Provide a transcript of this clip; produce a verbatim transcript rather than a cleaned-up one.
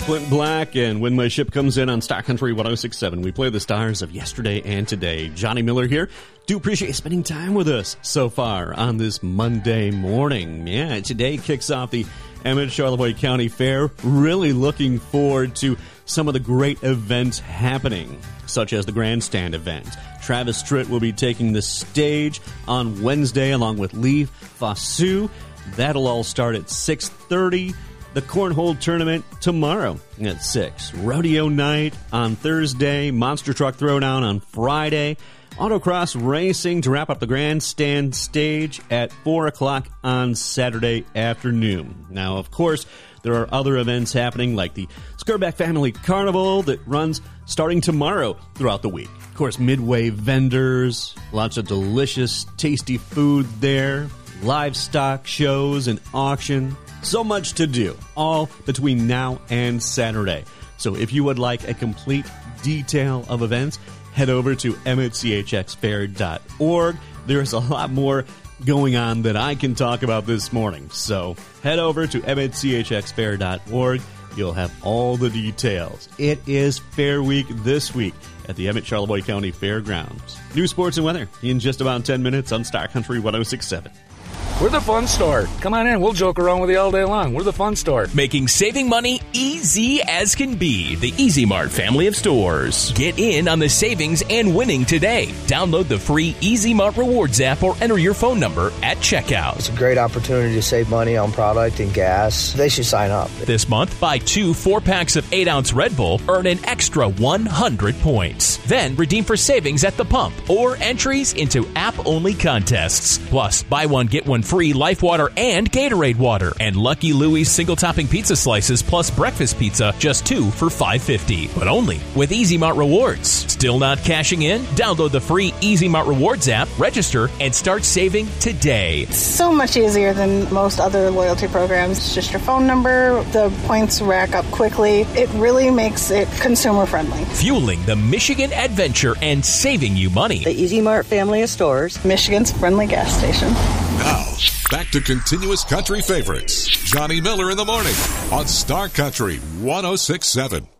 Clint Black and When My Ship Comes In on Star Country one oh six point seven. We play the stars of yesterday and today. Johnny Miller here. Do appreciate spending time with us so far on this Monday morning. Yeah, today kicks off the Emmett Charlevoix County Fair. Really looking forward to some of the great events happening, such as the grandstand event. Travis Tritt will be taking the stage on Wednesday along with Lee Fossou. That'll all start at six thirty. The Cornhole Tournament tomorrow at six. Rodeo Night on Thursday. Monster Truck Throwdown on Friday. Autocross Racing to wrap up the grandstand stage at four o'clock on Saturday afternoon. Now, of course, there are other events happening like the Skirback Family Carnival that runs starting tomorrow throughout the week. Of course, Midway vendors, lots of delicious, tasty food there, livestock shows and auction. So much to do, all between now and Saturday. So if you would like a complete detail of events, head over to emmett c h x fair dot org. There's a lot more going on that I can talk about this morning. So head over to emmett c h x fair dot org. You'll have all the details. It is Fair Week this week at the Emmett Charlevoix County Fairgrounds. New sports and weather in just about ten minutes on Star Country one oh six point seven. We're the fun store. Come on in. We'll joke around with you all day long. We're the fun store. Making saving money easy as can be. The Easy Mart family of stores. Get in on the savings and winning today. Download the free Easy Mart Rewards app or enter your phone number at checkout. It's a great opportunity to save money on product and gas. They should sign up. This month, buy two four-packs of eight ounce Red Bull, earn an extra one hundred points. Then redeem for savings at the pump or entries into app-only contests. Plus, buy one, get one free Life Water and Gatorade water, and Lucky Louie's single topping pizza slices plus breakfast pizza, just two for five fifty. But only with Easy Mart Rewards. Still not cashing in? Download the free Easy Mart Rewards app, register, and start saving today. So much easier than most other loyalty programs. It's just your phone number. The points rack up quickly. It really makes it consumer friendly. Fueling the Michigan adventure and saving you money. The Easy Mart family of stores. Michigan's friendly gas station. Now, back to continuous country favorites. Johnny Miller in the morning on Star Country one oh six point seven.